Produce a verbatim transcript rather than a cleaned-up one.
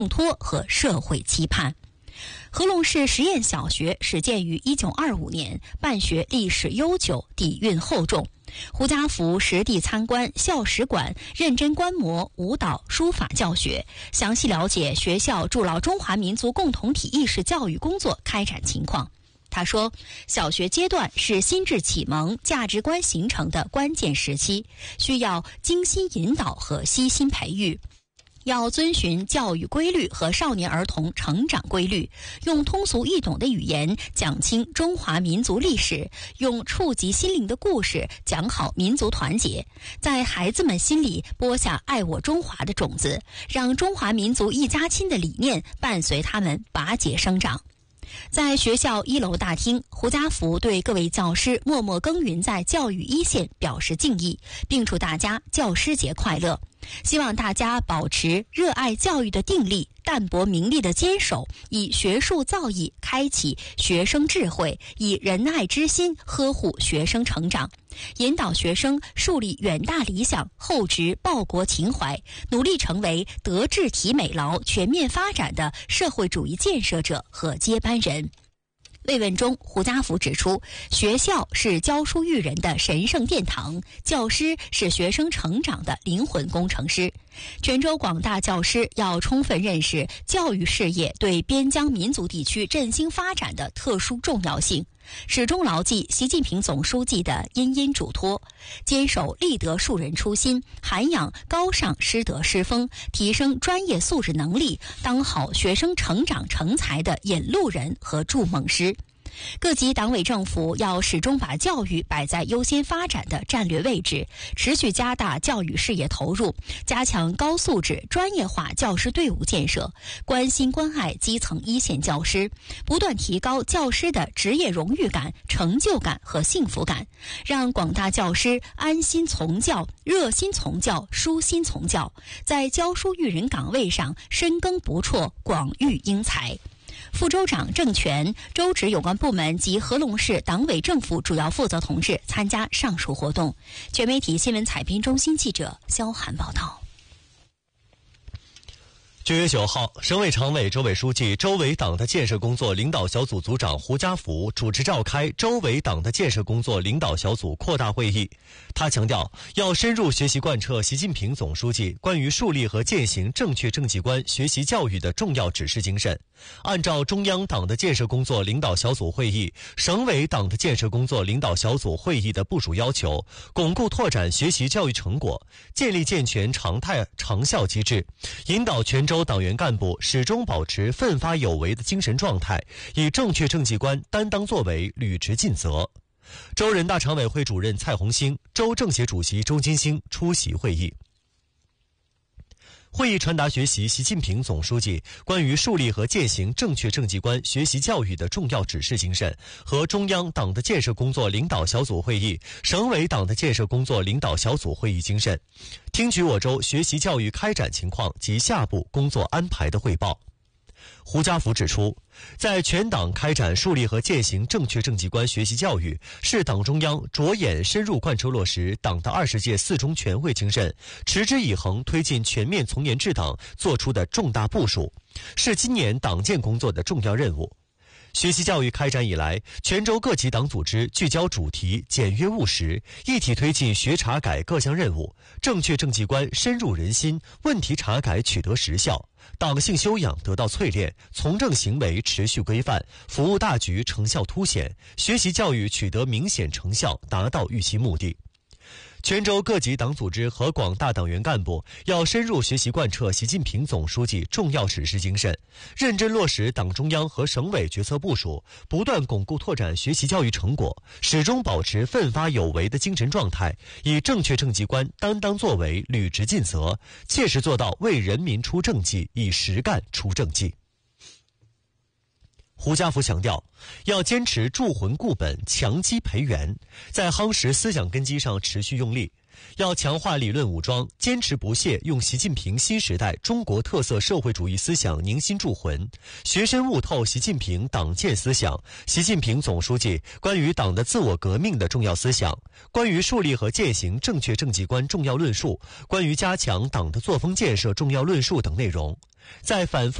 托和社会期盼。和龙市实验小学始建于一九二五年，办学历史悠久，底蕴厚重。胡家福实地参观校史馆，认真观摩舞蹈、书法教学，详细了解学校筑牢中华民族共同体意识教育工作开展情况。他说，小学阶段是心智启蒙、价值观形成的关键时期，需要精心引导和悉心培育。要遵循教育规律和少年儿童成长规律，用通俗易懂的语言讲清中华民族历史，用触及心灵的故事讲好民族团结，在孩子们心里播下爱我中华的种子，让中华民族一家亲的理念伴随他们拔节生长。在学校一楼大厅，胡家福对各位教师默默耕耘在教育一线表示敬意，并祝大家教师节快乐。希望大家保持热爱教育的定力，淡泊名利的坚守，以学术造诣开启学生智慧，以仁爱之心呵护学生成长，引导学生树立远大理想，厚植报国情怀，努力成为德智体美劳全面发展的社会主义建设者和接班人。慰问中，胡家福指出，学校是教书育人的神圣殿堂，教师是学生成长的灵魂工程师。泉州广大教师要充分认识教育事业对边疆民族地区振兴发展的特殊重要性，始终牢记习近平总书记的殷殷嘱托，坚守立德树人初心，涵养高尚师德师风，提升专业素质能力，当好学生成长成才的引路人和筑梦师。各级党委政府要始终把教育摆在优先发展的战略位置，持续加大教育事业投入，加强高素质专业化教师队伍建设，关心关爱基层一线教师，不断提高教师的职业荣誉感、成就感和幸福感，让广大教师安心从教、热心从教、舒心从教，在教书育人岗位上深耕不辍，广育英才。副州长郑全、州直有关部门及和龙市党委政府主要负责同志参加上述活动。全媒体新闻采编中心记者肖涵报道。 九月九号，省委常委、州委书记、州委党的建设工作领导小组组长胡家福主持召开州委党的建设工作领导小组扩大会议。他强调，要深入学习贯彻习近平总书记关于树立和践行正确政绩观学习教育的重要指示精神，按照中央党的建设工作领导小组会议、省委党的建设工作领导小组会议的部署要求，巩固拓展学习教育成果，建立健全常态长效机制，引导全州党员干部始终保持奋发有为的精神状态，以正确政绩观担当作为，履职尽责。州人大常委会主任蔡红星、州政协主席周金星出席会议。会议传达学习习近平总书记关于树立和践行正确政绩观学习教育的重要指示精神和中央党的建设工作领导小组会议、省委党的建设工作领导小组会议精神，听取我州学习教育开展情况及下步工作安排的汇报。胡家福指出，在全党开展树立和践行正确政绩观学习教育，是党中央着眼深入贯彻落实党的二十届四中全会精神，持之以恒推进全面从严治党作出的重大部署，是今年党建工作的重要任务。学习教育开展以来，泉州各级党组织聚焦主题，简约务实，一体推进学查改各项任务，正确政绩观深入人心，问题查改取得实效，党性修养得到淬炼，从政行为持续规范，服务大局成效凸显，学习教育取得明显成效，达到预期目的。泉州各级党组织和广大党员干部要深入学习贯彻习近平总书记重要指示精神，认真落实党中央和省委决策部署，不断巩固拓展学习教育成果，始终保持奋发有为的精神状态，以正确政绩观担当作为，履职尽责，切实做到为人民出政绩，以实干出政绩。胡家福强调，要坚持铸魂固本、强基培元，在夯实思想根基上持续用力， 要强化理论武装，坚持不懈用习近平新时代中国特色社会主义思想凝心铸魂，学深悟透习近平党建思想、习近平总书记关于党的自我革命的重要思想、关于树立和践行正确政绩观重要论述、关于加强党的作风建设重要论述等内容，在反复